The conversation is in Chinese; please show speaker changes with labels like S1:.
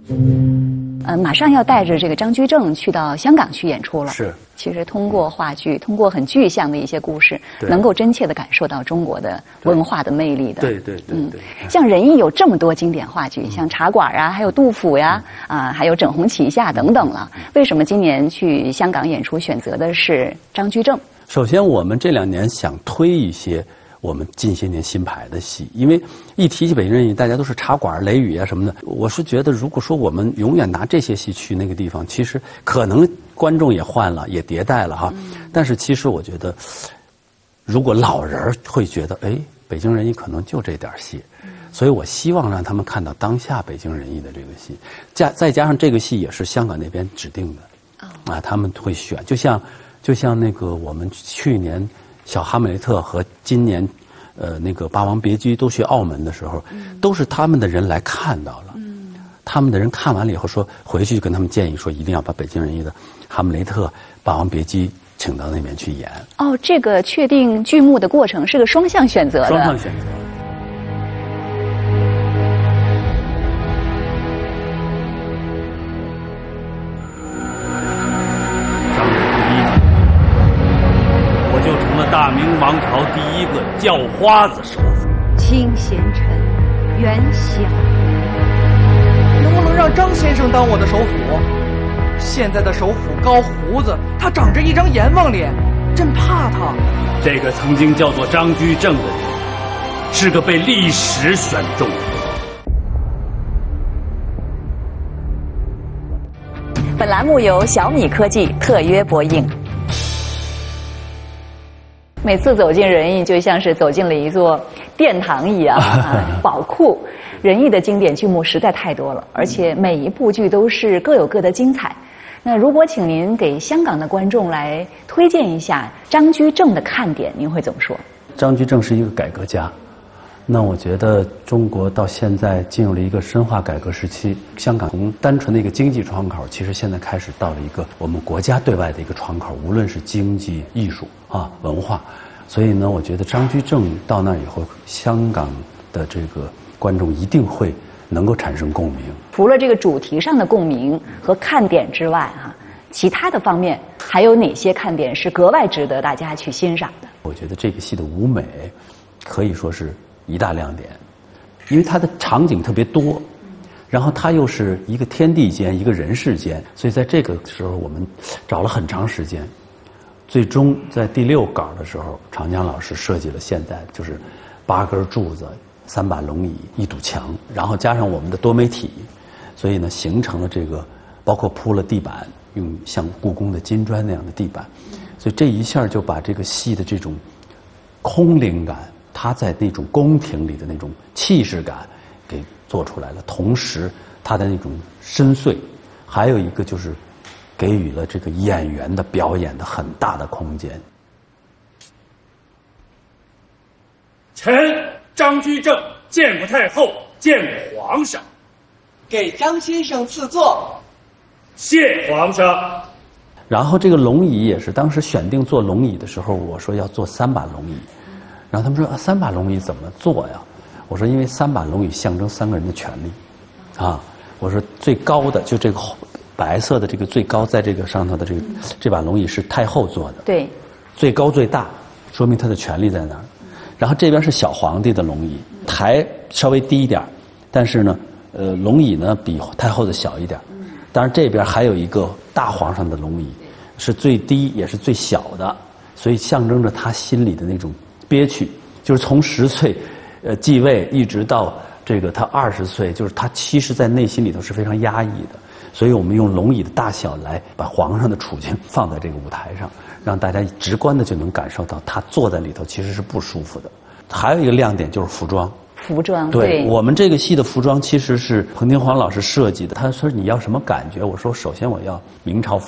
S1: 马上要带着这个张居正去到香港去演出了。
S2: 是。
S1: 其实通过话剧，通过很具象的一些故事，能够真切地感受到中国的文化的魅力的。
S2: 对。
S1: 像仁义有这么多经典话剧，像茶馆啊，还有杜甫呀，还有整红旗下等等了。为什么今年去香港演出选择的是张居正？
S2: 首先，我们这2年想推一些我们近些年新排的戏，因为一提起北京人艺，大家都是茶馆、雷雨啊什么的。我是觉得，如果说我们永远拿这些戏去那个地方，其实可能观众也换了，也迭代了哈。但是其实我觉得，如果老人会觉得，哎，北京人艺可能就这点戏，所以我希望让他们看到当下北京人艺的这个戏，再加上这个戏也是香港那边指定的，他们会选，就像那个我们去年小哈姆雷特和今年那个霸王别姬都去澳门的时候，都是他们的人来看到了。他们的人看完了以后说，回去就跟他们建议说，一定要把北京人艺的哈姆雷特、霸王别姬请到那边去演。
S1: 哦，这个确定剧目的过程是个双向选择的。
S2: 双向选择。
S3: 我就成了大明王朝第一个叫花子首辅。
S4: 清贤臣，远小人，
S5: 能不能让张先生当我的首辅？现在的首辅高胡子，他长着一张阎王脸，真怕他。
S3: 这个曾经叫做张居正的人，是个被历史选中的人。
S1: 本栏目由小米科技特约播映。每次走进仁义，就像是走进了一座殿堂一样宝库。仁义的经典剧目实在太多了，而且每一部剧都是各有各的精彩。那如果请您给香港的观众来推荐一下张居正的看点，您会怎么说？
S2: 张居正是一个改革家，那我觉得中国到现在进入了一个深化改革时期，香港从单纯的一个经济窗口，其实现在开始到了一个我们国家对外的一个窗口，无论是经济、艺术文化。所以呢，我觉得张居正到那以后，香港的这个观众一定会能够产生共鸣。
S1: 除了这个主题上的共鸣和看点之外其他的方面还有哪些看点是格外值得大家去欣赏的？
S2: 我觉得这个戏的舞美可以说是一大亮点，因为它的场景特别多，然后它又是一个天地间一个人世间，所以在这个时候我们找了很长时间，最终在第6稿的时候，长江老师设计了现在就是8根柱子、3把龙椅、1堵墙，然后加上我们的多媒体，所以呢形成了这个，包括铺了地板，用像故宫的金砖那样的地板，所以这一下就把这个戏的这种空灵感，它在那种宫廷里的那种气势感给做出来了，同时它的那种深邃，还有一个就是给予了这个演员的表演的很大的空间。
S3: 臣张居正见过太后，见过皇上，
S5: 给张先生赐座。
S3: 谢皇上。
S2: 然后这个龙椅也是当时选定做龙椅的时候，我说要做3把龙椅，然后他们说3把龙椅怎么做呀？我说因为3把龙椅象征3个人的权利，我说最高的就这个白色的这个最高，在这个上头的这把龙椅是太后做的，
S1: 对，
S2: 最高最大，说明他的权力在那儿。然后这边是小皇帝的龙椅，台稍微低一点，但是呢，龙椅呢比太后的小一点。当然这边还有一个大皇上的龙椅，是最低也是最小的，所以象征着他心里的那种憋屈，就是从10岁继位一直到这个他20岁，就是他其实在内心里头是非常压抑的。所以我们用龙椅的大小来把皇上的处境放在这个舞台上，让大家直观的就能感受到他坐在里头其实是不舒服的。还有一个亮点就是服装。
S1: 服装，
S2: 对，我们这个戏的服装其实是彭廷煌老师设计的。他说你要什么感觉？我说首先我要明朝